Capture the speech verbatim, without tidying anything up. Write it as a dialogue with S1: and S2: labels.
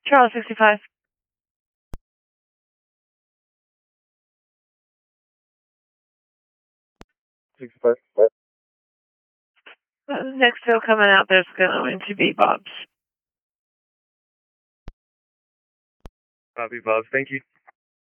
S1: Charles sixty-five.
S2: sixty-five. What?
S1: Uh, next bill coming out there's going to be Bob's.
S2: Copy, Bob. Thank you.